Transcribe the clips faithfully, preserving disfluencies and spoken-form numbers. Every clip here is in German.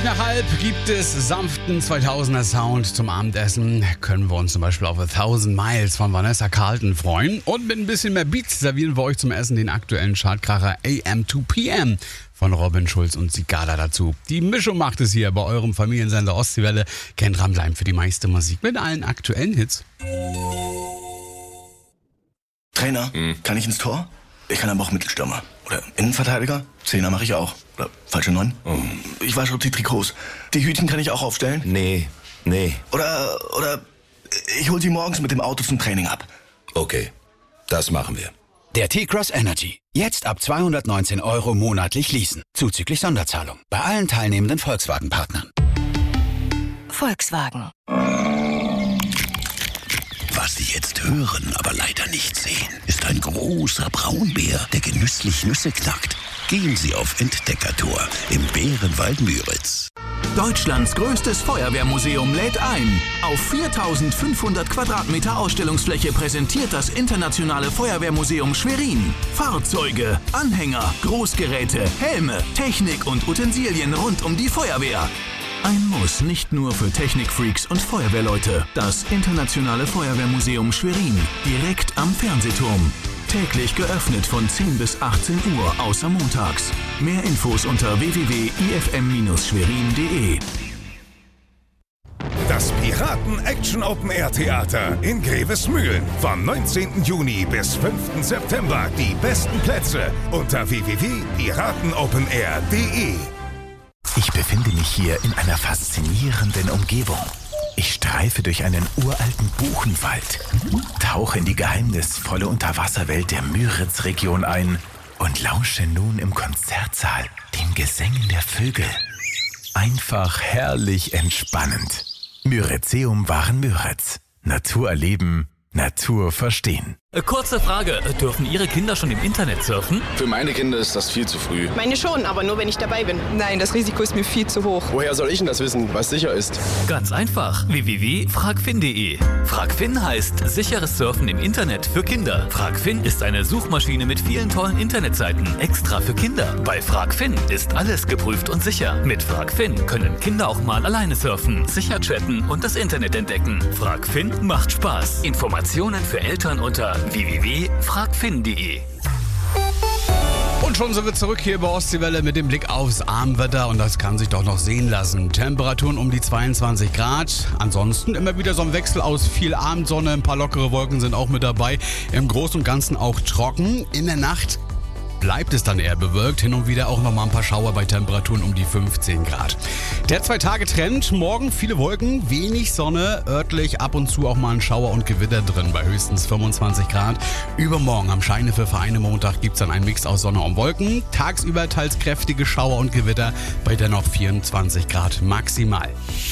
nach halb gibt es sanften zweitausender Sound zum Abendessen. Können wir uns zum Beispiel auf A Thousand Miles von Vanessa Carlton freuen. Und mit ein bisschen mehr Beats servieren wir euch zum Essen den aktuellen Chartkracher A M to P M von Robin Schulz und Cicada dazu. Die Mischung macht es hier bei eurem Familiensender Ostseewelle. Kennt dranbleiben für die meiste Musik mit allen aktuellen Hits. Trainer, hm. kann ich ins Tor? Ich kann aber auch Mittelstürmer. Oder Innenverteidiger? Zehner mache ich auch. Oder falsche Neun? Oh. Ich wasche auch die Trikots. Die Hütchen kann ich auch aufstellen? Nee, nee. Oder, oder ich hol sie morgens mit dem Auto zum Training ab. Okay, das machen wir. Der T-Cross Energy. Jetzt ab zweihundertneunzehn Euro monatlich leasen. Zuzüglich Sonderzahlung. Bei allen teilnehmenden Volkswagen-Partnern. Volkswagen. Was Sie jetzt hören, aber leider nicht sehen, ist ein großer Braunbär, der genüsslich Nüsse knackt. Gehen Sie auf Entdeckertour im Bärenwald Müritz. Deutschlands größtes Feuerwehrmuseum lädt ein. Auf viertausendfünfhundert Quadratmeter Ausstellungsfläche präsentiert das Internationale Feuerwehrmuseum Schwerin Fahrzeuge, Anhänger, Großgeräte, Helme, Technik und Utensilien rund um die Feuerwehr. Ein Muss nicht nur für Technikfreaks und Feuerwehrleute. Das Internationale Feuerwehrmuseum Schwerin, direkt am Fernsehturm. Täglich geöffnet von zehn bis achtzehn Uhr, außer montags. Mehr Infos unter w w w punkt i f m Bindestrich schwerin punkt d e. Das Piraten-Action-Open-Air-Theater in Grevesmühlen. Vom neunzehnten Juni bis fünften September. Die besten Plätze unter w w w punkt piratenopenair punkt d e. Ich befinde mich hier in einer faszinierenden Umgebung. Ich streife durch einen uralten Buchenwald, tauche in die geheimnisvolle Unterwasserwelt der Müritz-Region ein und lausche nun im Konzertsaal den Gesängen der Vögel. Einfach herrlich entspannend. Müritzeum waren Müritz. Natur erleben, Natur verstehen. Kurze Frage, dürfen Ihre Kinder schon im Internet surfen? Für meine Kinder ist das viel zu früh. Meine schon, aber nur wenn ich dabei bin. Nein, das Risiko ist mir viel zu hoch. Woher soll ich denn das wissen, was sicher ist? Ganz einfach, w w w punkt fragfin punkt d e. Fragfin heißt sicheres Surfen im Internet für Kinder. Fragfin ist eine Suchmaschine mit vielen tollen Internetseiten, extra für Kinder. Bei Fragfin ist alles geprüft und sicher. Mit Fragfin können Kinder auch mal alleine surfen, sicher chatten und das Internet entdecken. Fragfin macht Spaß. Informationen für Eltern unter w w w punkt fragfin punkt d e. Und schon sind wir zurück hier bei Ostseewelle mit dem Blick aufs Abendwetter und das kann sich doch noch sehen lassen. Temperaturen um die zweiundzwanzig Grad. Ansonsten immer wieder so ein Wechsel aus viel Abendsonne, ein paar lockere Wolken sind auch mit dabei. Im Großen und Ganzen auch trocken. In der Nacht bleibt es dann eher bewölkt, hin und wieder auch nochmal ein paar Schauer bei Temperaturen um die fünfzehn Grad. Der Zwei-Tage-Trend, morgen viele Wolken, wenig Sonne, örtlich ab und zu auch mal ein Schauer und Gewitter drin bei höchstens fünfundzwanzig Grad. Übermorgen am Scheinefel-Vereine Montag gibt es dann einen Mix aus Sonne und Wolken, tagsüber teils kräftige Schauer und Gewitter bei dennoch vierundzwanzig Grad maximal.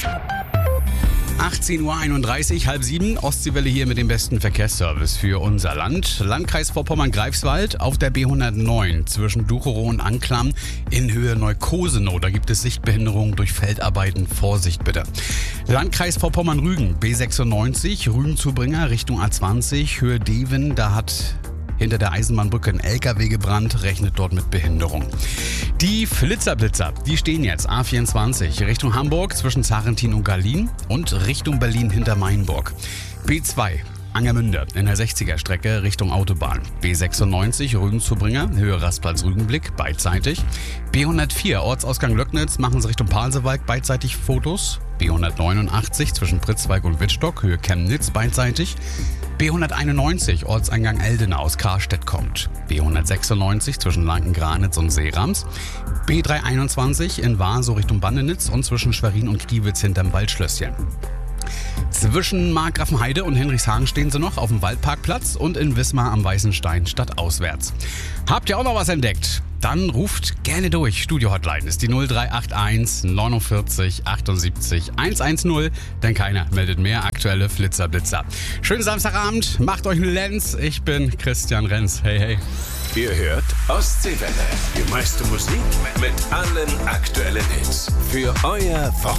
achtzehn Uhr einunddreißig, halb sieben, Ostseewelle hier mit dem besten Verkehrsservice für unser Land. Landkreis Vorpommern-Greifswald auf der B hundertneun zwischen Ducherow und Anklam in Höhe Neukosenow. Da gibt es Sichtbehinderungen durch Feldarbeiten. Vorsicht bitte. Landkreis Vorpommern-Rügen, B sechsundneunzig, Rügen-Zubringer Richtung A zwanzig, Höhe Deven. Da hat hinter der Eisenbahnbrücke ein L K W gebrannt, rechnet dort mit Behinderung. Die Flitzerblitzer, die stehen jetzt A vierundzwanzig Richtung Hamburg zwischen Zarentin und Garlin und Richtung Berlin hinter Mainburg. B zwei Angermünde in der sechziger Strecke Richtung Autobahn. B sechsundneunzig Rügen-Zubringer, Höhe Rastplatz Rügenblick, beidseitig. B hundertvier Ortsausgang Löcknitz, machen Sie Richtung Palsewalk, beidseitig Fotos. B hundertneunundachtzig zwischen Pritzwalk und Wittstock, Höhe Chemnitz, beidseitig. B hunderteinundneunzig Ortseingang Eldena aus Karstedt kommt. B hundertsechsundneunzig zwischen Lanken-Granitz und Seerams. B dreihunderteinundzwanzig in Warsow Richtung Bandenitz und zwischen Schwerin und Kriwitz hinterm Waldschlösschen. Zwischen Markgrafenheide und Henrichshagen stehen sie noch auf dem Waldparkplatz und in Wismar am Weißen Stein stadtauswärts. Habt ihr auch noch was entdeckt? Dann ruft gerne durch. Studio-Hotline ist die null drei acht eins neunundvierzig achtundsiebzig hundertzehn, denn keiner meldet mehr aktuelle Flitzerblitzer. Schönen Samstagabend, macht euch einen Lenz. Ich bin Christian Renz. Hey, hey. Ihr hört Ostseewelle. Die meiste Musik mit allen aktuellen Hits. Für euer Wochenende.